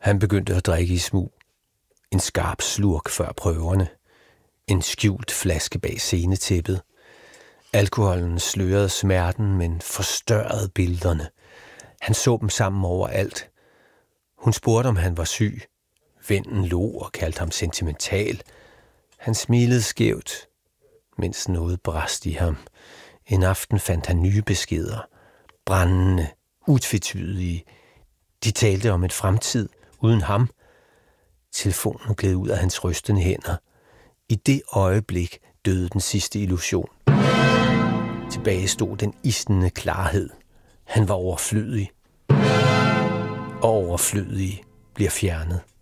Han begyndte at drikke i smug. En skarp slurk før prøverne. En skjult flaske bag scenetæppet. Alkoholen slørede smerten, men forstørrede billederne. Han så dem sammen overalt. Hun spurgte, om han var syg. Vennen lo og kaldte ham sentimental. Han smilede skævt, mens noget brast i ham. En aften fandt han nye beskeder. Brændende, utvetydige. De talte om et fremtid uden ham. Telefonen gled ud af hans rystende hænder. I det øjeblik døde den sidste illusion. Tilbage stod den isnende klarhed. Han var overflødig. Og overflødige bliver fjernet.